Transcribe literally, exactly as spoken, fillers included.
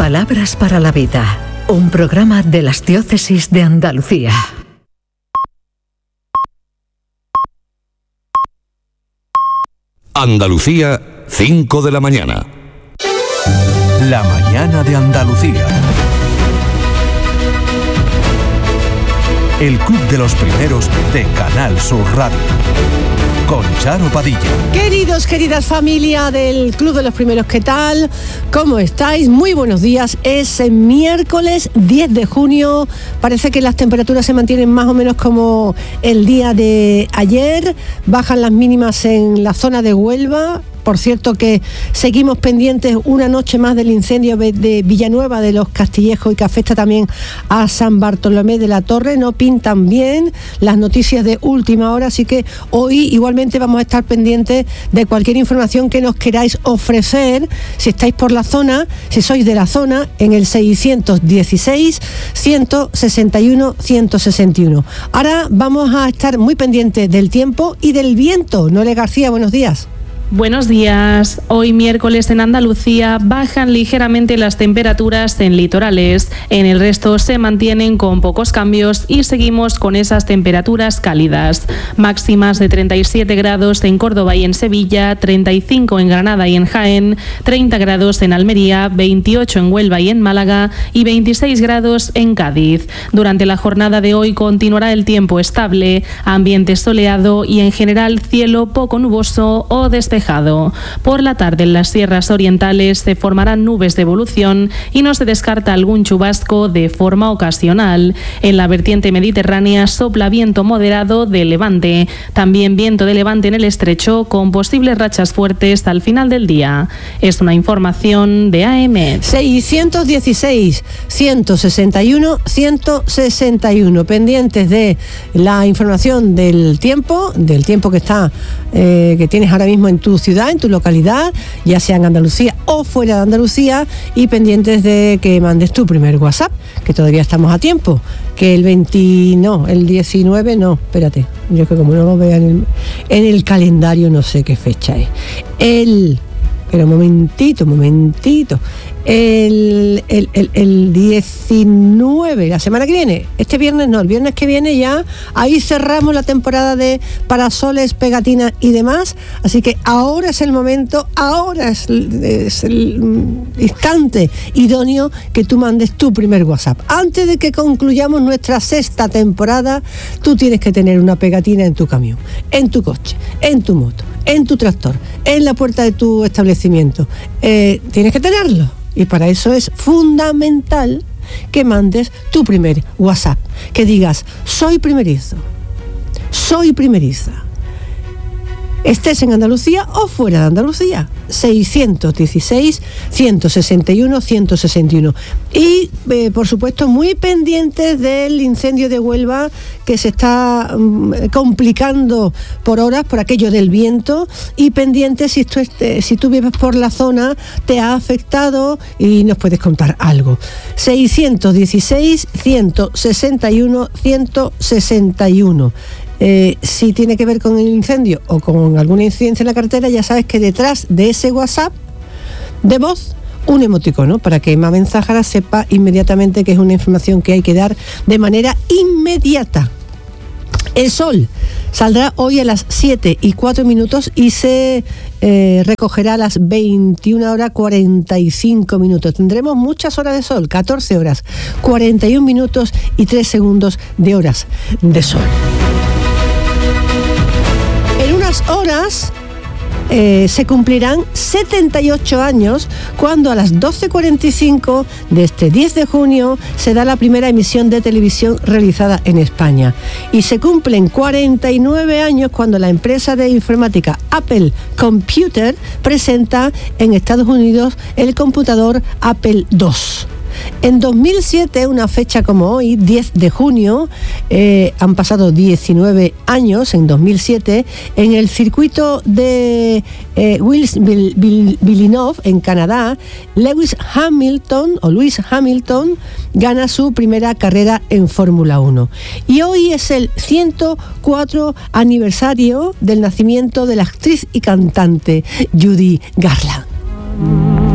Palabras para la vida, un programa de las Diócesis de Andalucía. Andalucía, cinco de la mañana. La mañana de Andalucía. El Club de los Primeros de Canal Sur Radio. Con Charo Padilla. Queridos, queridas familia del Club de los Primeros, ¿qué tal? ¿Cómo estáis? Muy buenos días. Es el miércoles diez de junio. Parece que las temperaturas se mantienen más o menos como el día de ayer. Bajan las mínimas en la zona de Huelva. Por cierto que seguimos pendientes una noche más del incendio de Villanueva de los Castillejos y que afecta también a San Bartolomé de la Torre. No pintan bien las noticias de última hora, así que hoy igualmente vamos a estar pendientes de cualquier información que nos queráis ofrecer. Si estáis por la zona, si sois de la zona, en el seiscientos dieciséis, ciento sesenta y uno, ciento sesenta y uno. Ahora vamos a estar muy pendientes del tiempo y del viento. Noelia García, buenos días. Buenos días. Hoy miércoles en Andalucía bajan ligeramente las temperaturas en litorales. En el resto se mantienen con pocos cambios y seguimos con esas temperaturas cálidas. Máximas de treinta y siete grados en Córdoba y en Sevilla, treinta y cinco en Granada y en Jaén, treinta grados en Almería, veintiocho en Huelva y en Málaga y veintiséis grados en Cádiz. Durante la jornada de hoy continuará el tiempo estable, ambiente soleado y en general cielo poco nuboso o despejado. Por la tarde en las sierras orientales se formarán nubes de evolución y no se descarta algún chubasco de forma ocasional. En la vertiente mediterránea sopla viento moderado de levante. También viento de levante en el estrecho con posibles rachas fuertes al final del día. Es una información de A M. seiscientos dieciséis, ciento sesenta y uno, ciento sesenta y uno. Pendientes de la información del tiempo, del tiempo que está, eh, que tienes ahora mismo en tu ciudad, en tu localidad, ya sea en Andalucía o fuera de Andalucía, y pendientes de que mandes tu primer WhatsApp, que todavía estamos a tiempo, que el veinte, no, el diecinueve, no, espérate, yo que como no lo vea en el, en el calendario no sé qué fecha es. El, pero un momentito, un momentito, el, el, el, el diecinueve, la semana que viene, este viernes no, el viernes que viene ya, ahí cerramos la temporada de parasoles, pegatinas y demás, así que ahora es el momento, ahora es, es el instante idóneo que tú mandes tu primer WhatsApp. Antes de que concluyamos nuestra sexta temporada, tú tienes que tener una pegatina en tu camión, en tu coche, en tu moto, en tu tractor, en la puerta de tu establecimiento. Eh, tienes que tenerlo. Y para eso es fundamental que mandes tu primer WhatsApp. Que digas, soy primerizo, soy primeriza. Estés en Andalucía o fuera de Andalucía. seiscientos dieciséis, ciento sesenta y uno, ciento sesenta y uno. Y, eh, por supuesto, muy pendientes del incendio de Huelva, que se está um, complicando por horas por aquello del viento, y pendientes si, tú este, si tú vives por la zona, te ha afectado y nos puedes contar algo. seiscientos dieciséis, ciento sesenta y uno, ciento sesenta y uno. Eh, si tiene que ver con el incendio o con alguna incidencia en la carretera, ya sabes que detrás de ese WhatsApp de voz, un emoticono, para que Mame Zahara sepa inmediatamente que es una información que hay que dar de manera inmediata. El sol saldrá hoy a las siete y cuatro minutos y se eh, recogerá a las veintiuna horas cuarenta y cinco minutos. Tendremos muchas horas de sol, catorce horas, cuarenta y un minutos y tres segundos de horas de sol. En unas horas eh, se cumplirán setenta y ocho años cuando a las doce cuarenta y cinco de este diez de junio se da la primera emisión de televisión realizada en España. Y se cumplen cuarenta y nueve años cuando la empresa de informática Apple Computer presenta en Estados Unidos el computador Apple dos. En dos mil siete, una fecha como hoy, diez de junio, eh, han pasado diecinueve años, en dos mil siete, en el circuito de eh, Villeneuve, en Canadá, Lewis Hamilton, o Lewis Hamilton, gana su primera carrera en Fórmula uno. Y hoy es el ciento cuatro aniversario del nacimiento de la actriz y cantante Judy Garland.